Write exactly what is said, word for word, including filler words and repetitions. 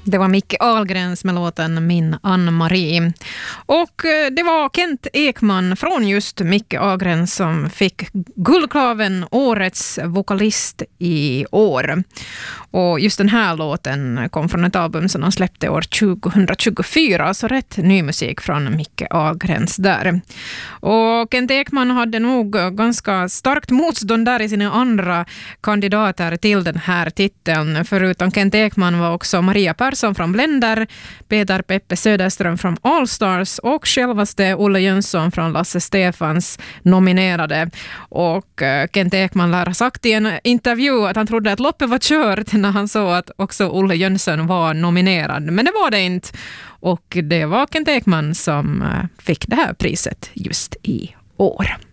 Det var Micke Ahlgrens med låten Min Ann-Marie. Och det var Kent Ekman från just Micke Ahlgren som fick Guldklaven årets vokalist i år. Och just den här låten kom från ett album som han släppte år tjugohundratjugofyra, så rätt ny musik från Micke Ahlgrens där. Och Kent Ekman hade nog ganska starkt motstånd där i sina andra kandidater till den här titeln. Förutom Kent Ekman var också Maria Persson från Blender, Peter Peppe Söderström från All Stars och självaste Olle Jönsson från Lasse Stefans nominerade. Och Kent Ekman lär ha sagt i en intervju att han trodde att loppet var kört när han såg att också Olle Jönsson var nominerad. Men det var det inte. Och det var Kent Ekman som fick det här priset just i år.